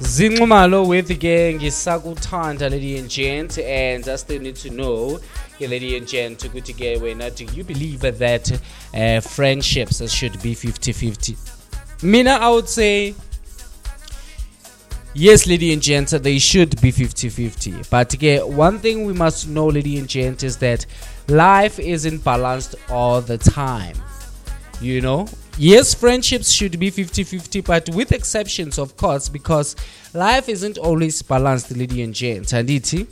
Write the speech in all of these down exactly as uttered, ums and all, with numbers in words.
Zinxumalo with the gang ngisakuthanda, lady and gent, and I still need to know, yeah, lady and gent, ukuthi ke wena, do you believe that uh, friendships should be fifty fifty? Mina, I would say yes, lady and gent, they should be fifty fifty. But again, one thing we must know, lady and gent, is that life isn't balanced all the time. You know, yes, friendships should be fifty fifty, but with exceptions, of course, because life isn't always balanced, lady and gent. And it,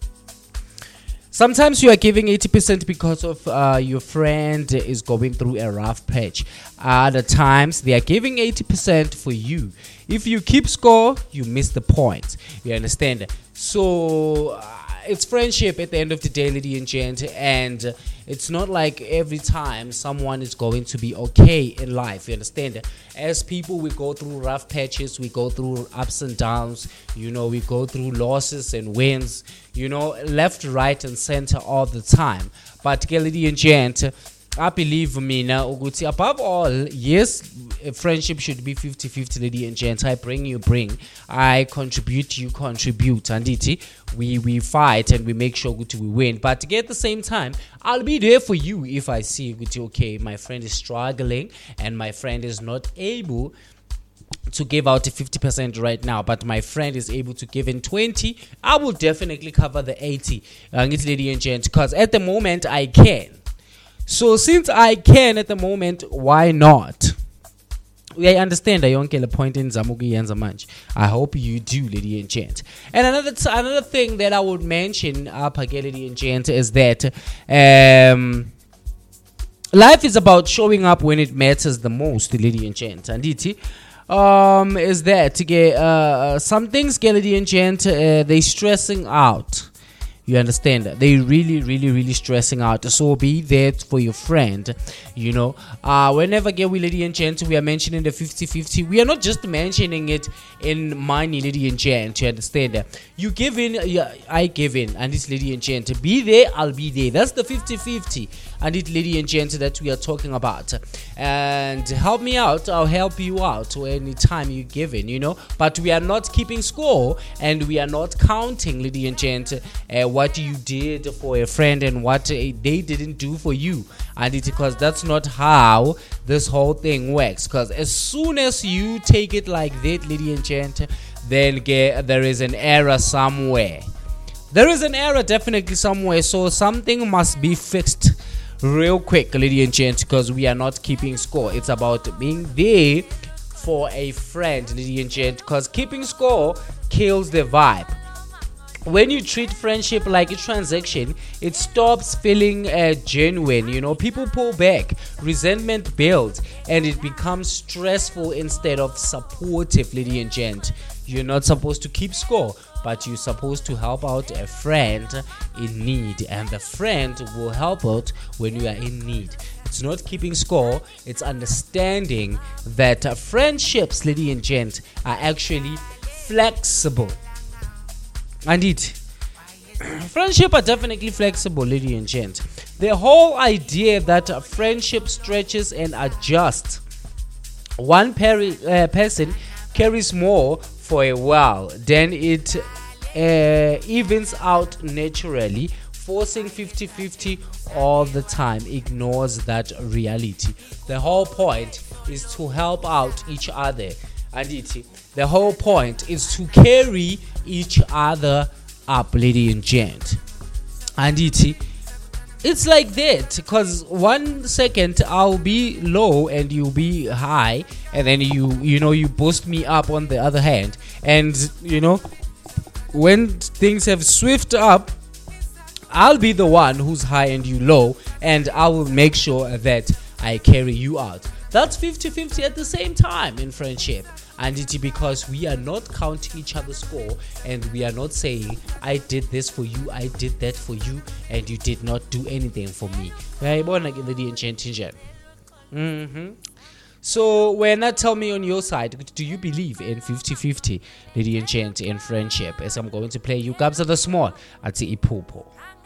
sometimes you are giving eighty percent because of uh, your friend is going through a rough patch. Other times, they are giving eighty percent for you. If you keep score, you miss the point. You understand? So, uh, it's friendship at the end of the day, lady and gent, and uh, it's not like every time someone is going to be okay in life. You understand? As people, we go through rough patches, we go through ups and downs, you know, we go through losses and wins, you know, left, right, and center all the time. But, lady and gent, I believe me now, Uguti, above all, yes, friendship should be fifty fifty, lady and gent. I bring, you bring. I contribute, you contribute. And it, we, we fight and we make sure Uguti, we win. But at the same time, I'll be there for you if I see Uguti, okay, my friend is struggling and my friend is not able to give out fifty percent right now, but my friend is able to give in twenty. I will definitely cover the eighty, uh, lady and gent, because at the moment I can. So since I can at the moment, why not? I understand I don't get the point in Zamugi and Zamanch. I hope you do, lady and gent. And another t- another thing that I would mention, up uh, lady and gent, is that um, life is about showing up when it matters the most, lady and gent. And it um, is that uh, some things, lady and gent, uh, they stressing out. You understand? They really, really, really stressing out. So be there for your friend. You know, uh, whenever get we lady and gent, we are mentioning the fifty fifty. We are not just mentioning it in money, lady and gent. You understand? You give in, yeah, I give in, and it's lady and gent. Be there, I'll be there. That's the fifty fifty. And it's lady and gent that we are talking about. And help me out, I'll help you out anytime you give in, you know. But we are not keeping score, and we are not counting, lady and gent, uh, what you did for a friend and what uh, they didn't do for you. And it's because that's not how this whole thing works. Because as soon as you take it like that, lady and gent, then get, there is an error somewhere. There is an error definitely somewhere. So something must be fixed real quick, lady and gent, because we are not keeping score. It's about being there for a friend, lady and gent, because keeping score kills the vibe. When you treat friendship like a transaction, it stops feeling uh, genuine. You know, people pull back, resentment builds, and it becomes stressful instead of supportive, lady and gent. You're not supposed to keep score, but you're supposed to help out a friend in need, and the friend will help out when you are in need. It's not keeping score, it's understanding that uh, friendships, lady and gent, are actually flexible. And it friendship are definitely flexible, lady and gent. The whole idea that a friendship stretches and adjusts. One peri- uh, person carries more for a while, then it uh, evens out naturally. Forcing fifty fifty all the time ignores that reality. The whole point is to help out each other. And it, the whole point is to carry each other up, lady and gent. And it, it's like that, because one second I'll be low and you'll be high, and then you you know you boost me up on the other hand. And you know, when things have swift up, I'll be the one who's high and you low, and I will make sure that I carry you out. That's fifty fifty at the same time in friendship. And it's because we are not counting each other's score, and we are not saying, I did this for you, I did that for you, and you did not do anything for me. Mm-hmm. So when not tell me on your side, do you believe in fifty fifty, lady and gent, in friendship? As I'm going to play you Gabs of the Small at the Ipopo.